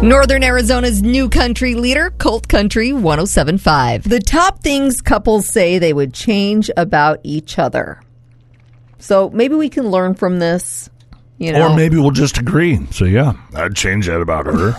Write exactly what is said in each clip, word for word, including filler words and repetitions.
Northern Arizona's new country leader, Colt Country one oh seven point five. The top things couples say they would change about each other. So maybe we can learn from this. You know. Or maybe we'll just agree. So, yeah, I'd change that about her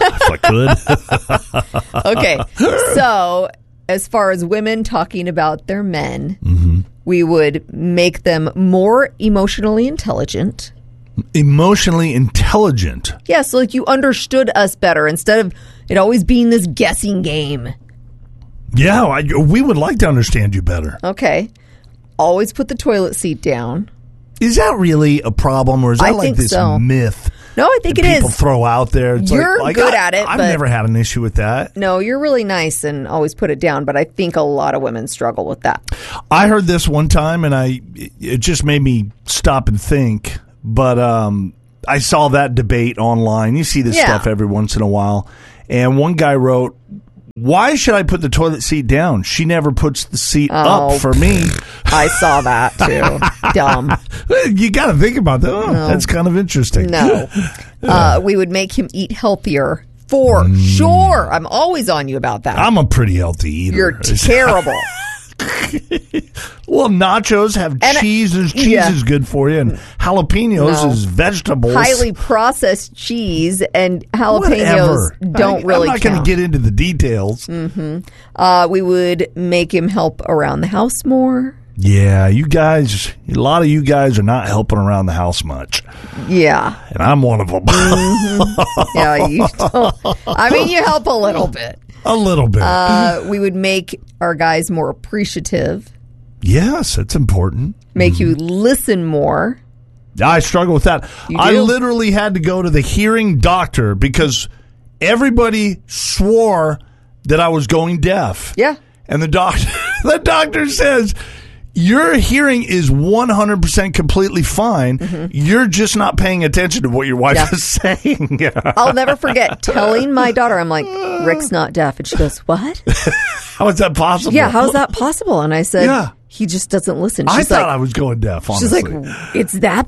if I could. Okay. So, as far as women talking about their men, mm-hmm. we would make them more emotionally intelligent. Emotionally intelligent? Yes, yeah, so like you understood us better instead of it always being this guessing game. Yeah, I, we would like to understand you better. Okay. Always put the toilet seat down. Is that really a problem, or is that I like think this so. myth? No, I think it people is. throw out there. It's you're like, like, good I, at it. I've but never had an issue with that. No, you're really nice and always put it down, but I think a lot of women struggle with that. I heard this one time, and I it just made me stop and think. But um, I saw that debate online. You see this yeah. stuff every once in a while. And one guy wrote, "Why should I put the toilet seat down? She never puts the seat oh, up for me." I saw that too. Dumb. You got to think about that. Oh, no. That's kind of interesting. No. Uh, we would make him eat healthier. For mm. sure. I'm always on you about that. I'm a pretty healthy eater. You're terrible. Well, nachos have and cheese. There's cheese yeah. is good for you, and jalapenos no. is vegetables. Highly processed cheese and jalapenos Whatever. don't I, really I'm not count. going to get into the details. Mm-hmm. Uh, we would make him help around the house more. Yeah, you guys, a lot of you guys are not helping around the house much. Yeah. And I'm one of them. Mm-hmm. Yeah, you don't. I mean, you help a little bit. A little bit. Uh, we would make our guys more appreciative. Yes, it's important. Make mm-hmm. you listen more. I struggle with that. You I do? literally had to go to the hearing doctor because everybody swore that I was going deaf. Yeah. And the doctor, the doctor says, your hearing is one hundred percent completely fine. Mm-hmm. You're just not paying attention to what your wife yeah. is saying. I'll never forget telling my daughter, I'm like, Rick's not deaf. And she goes, what? How is that possible? Yeah, how is that possible? And I said, yeah. he just doesn't listen. She's I thought like, I was going deaf, honestly. She's like, it's that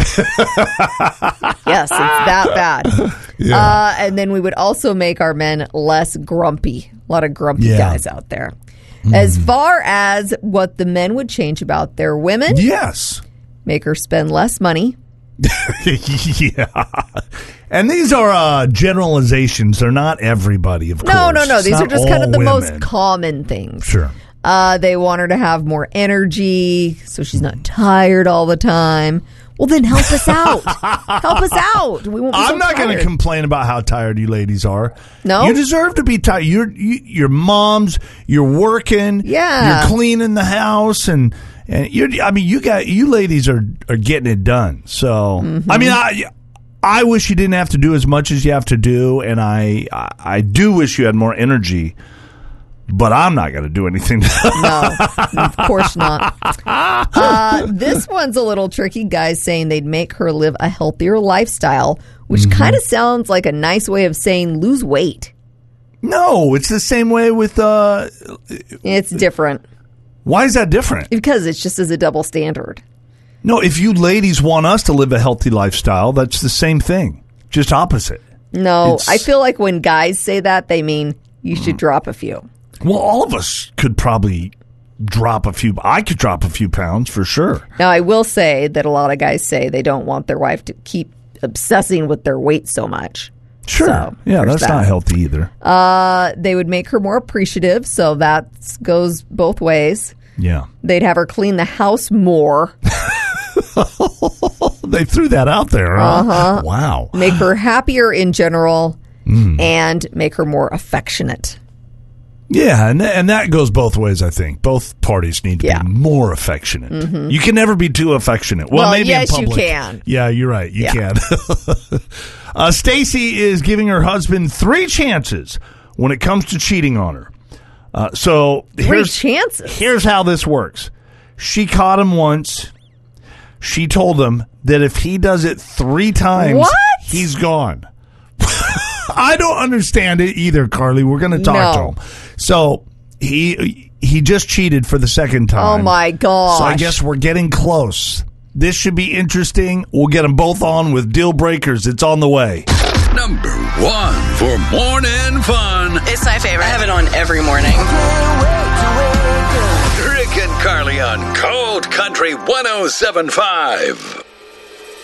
bad? Yes, it's that bad. Yeah. Uh, and then we would also make our men less grumpy. A lot of grumpy yeah. guys out there. Mm. As far as what the men would change about their women. Yes. Make her spend less money. Yeah. And these are uh, generalizations. They're not everybody, of no, course. No, no, no. These it's are just kind of the women. most common things. Sure. Uh, they want her to have more energy so she's not tired all the time. Well, then help us out. Help us out. We won't be so I'm not going to complain about how tired you ladies are. No? You deserve to be tired. You're, you, you're moms. You're working. Yeah. You're cleaning the house. And, and you're, I mean, you got you ladies are, are getting it done. So, mm-hmm. I mean, I, I wish you didn't have to do as much as you have to do. And I, I, I do wish you had more energy. But I'm not going to do anything. No, of course not. Uh, this one's a little tricky. Guys saying they'd make her live a healthier lifestyle, which mm-hmm. kind of sounds like a nice way of saying lose weight. No, it's the same way with... Uh, it's different. Why is that different? Because it's just as a double standard. No, if you ladies want us to live a healthy lifestyle, that's the same thing. Just opposite. No, it's, I feel like when guys say that, they mean you should mm. drop a few. Well, all of us could probably drop a few. I could drop a few pounds for sure. Now, I will say that a lot of guys say they don't want their wife to keep obsessing with their weight so much. Sure. So, yeah, that's that. not healthy either. Uh, they would make her more appreciative, so that goes both ways. Yeah. They'd have her clean the house more. They threw that out there. Huh? Uh-huh. Wow. Make her happier in general mm. and make her more affectionate. Yeah, and and that goes both ways, I think. Both parties need to yeah. be more affectionate. Mm-hmm. You can never be too affectionate. Well, well maybe yes, in public. you can. Yeah, you're right. You yeah. can. uh, Stacy is giving her husband three chances when it comes to cheating on her. Uh, so three here's, chances? Here's how this works. She caught him once. She told him that if he does it three times, what? he's gone. I don't understand it either, Carly. We're going to talk no. to him. So he he just cheated for the second time. Oh, my gosh. So I guess we're getting close. This should be interesting. We'll get them both on with Deal Breakers. It's on the way. Number one for morning fun. It's my favorite. I have it on every morning. Rick and Carly on Cold Country one oh seven point five.